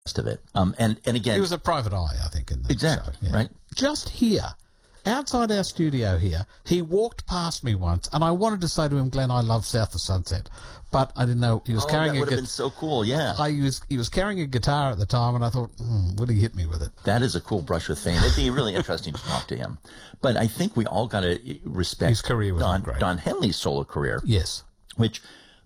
rest of it. And again, he was a private eye, I think, in the exactly show. Yeah. right. Just here, outside our studio here, he walked past me once, and I wanted to say to him, Glenn, I love South of Sunset, but I didn't know he was carrying. That would have been so cool. Yeah, he was carrying a guitar at the time, and I thought, would he hit me with it? That is a cool brush with fame. It'd be really interesting to talk to him. But I think we all got to respect his career was great. Don Henley's solo career. Yes, which,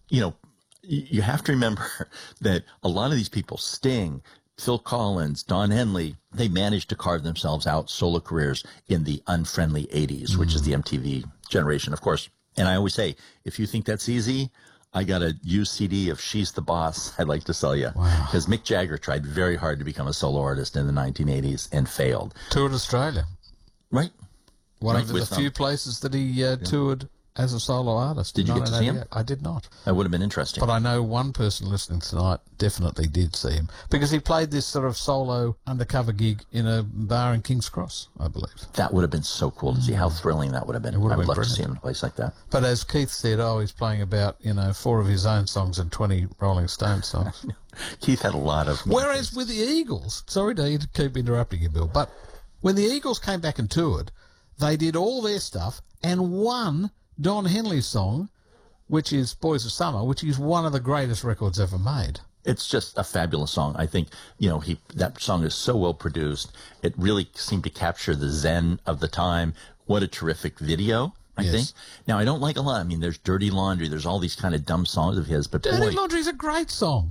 you have to remember that a lot of these people, Sting, Phil Collins, Don Henley, they managed to carve themselves out solo careers in the unfriendly 80s, which is the MTV generation, of course. And I always say, if you think that's easy, I got a used CD of She's the Boss I'd like to sell you. Wow. Because Mick Jagger tried very hard to become a solo artist in the 1980s and failed. Toured Australia. Right. One of the few places that he toured as a solo artist. Did you get to see him? I did not. That would have been interesting. But I know one person listening tonight definitely did see him, because he played this sort of solo undercover gig in a bar in King's Cross, I believe. That would have been so cool to see. How thrilling that would have been. I would love to see him in a place like that. But as Keith said, he's playing about, 4 of his own songs and 20 Rolling Stones songs. Keith had a lot of... Whereas with the Eagles, sorry to keep interrupting you, Bill, but when the Eagles came back and toured, they did all their stuff and won Don Henley's song, which is Boys of Summer, which is one of the greatest records ever made. It's just a fabulous song. I think, that song is so well produced. It really seemed to capture the zen of the time. What a terrific video, I think. Now, I don't like a lot. I mean, there's Dirty Laundry. There's all these kind of dumb songs of his. But Dirty Laundry is a great song.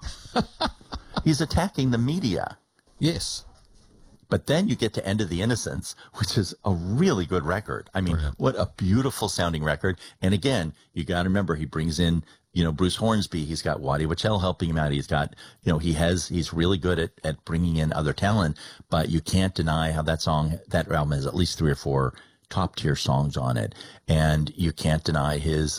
He's attacking the media. Yes. But then you get to End of the Innocents, which is a really good record. I mean, What a beautiful sounding record. And again, you got to remember, he brings in, Bruce Hornsby. He's got Waddy Wachtel helping him out. He's got, he's really good at bringing in other talent, but you can't deny how that album has at least 3 or 4 top tier songs on it. And you can't deny his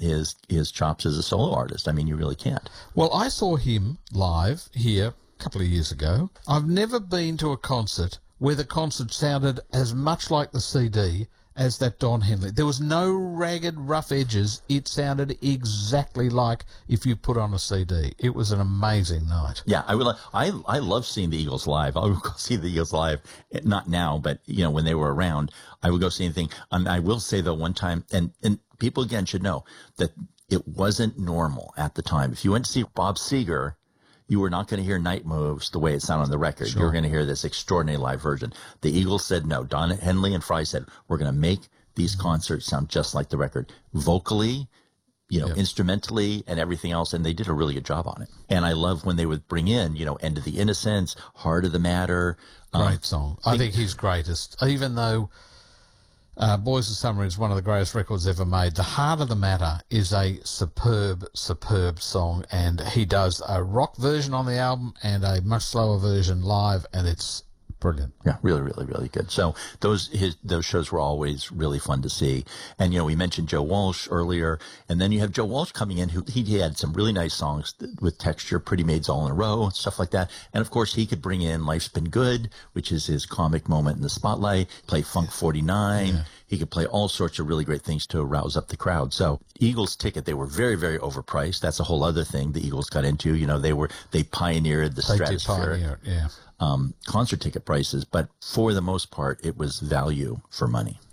chops as a solo artist. I mean, you really can't. Well, I saw him live here couple of years ago. I've never been to a concert where the concert sounded as much like the CD as that Don Henley. There was no ragged, rough edges. It sounded exactly like if you put on a CD. It was an amazing night. Yeah, I love seeing the Eagles live. I would go see the Eagles live, not now, but when they were around, I would go see anything. I will say though, one time, and people again should know that it wasn't normal at the time. If you went to see Bob Seger, you were not going to hear Night Moves the way it sounded on the record. Sure. You were going to hear this extraordinary live version. The Eagles said no. Don Henley and Fry said, we're going to make these concerts sound just like the record. Vocally, instrumentally and everything else. And they did a really good job on it. And I love when they would bring in, End of the Innocents, Heart of the Matter. Great song. I think he's greatest. Even though Boys of Summer is one of the greatest records ever made, The Heart of the Matter is a superb, superb song, and he does a rock version on the album and a much slower version live, and it's brilliant. Yeah, really, really, really good. So those shows were always really fun to see. And, we mentioned Joe Walsh earlier, and then you have Joe Walsh coming in, who he had some really nice songs with texture, Pretty Maids All in a Row, and stuff like that. And of course, he could bring in Life's Been Good, which is his comic moment in the spotlight, play Funk 49. Yeah. He could play all sorts of really great things to rouse up the crowd. So Eagles ticket, they were very, very overpriced. That's a whole other thing the Eagles got into. They pioneered the stratospheric concert ticket prices, but for the most part, it was value for money.